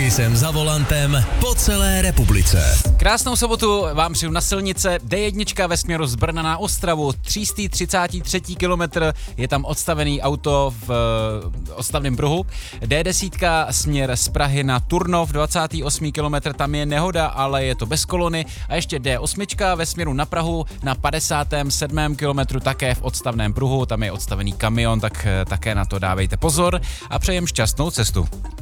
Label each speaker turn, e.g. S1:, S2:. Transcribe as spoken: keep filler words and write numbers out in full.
S1: Taky jsem za volantem po celé republice.
S2: Krásnou sobotu vám přeju na silnice. dé jedna ve směru z Brna na Ostravu, tři sta třicátý třetí kilometr, je tam odstavený auto v uh, odstavném pruhu. dé deset směr z Prahy na Turnov, dvacátý osmý kilometr, tam je nehoda, ale je to bez kolony. A ještě dé osm ve směru na Prahu na padesátém sedmém kilometru, také v odstavném pruhu, tam je odstavený kamion, tak uh, také na to dávejte pozor a přejem šťastnou cestu.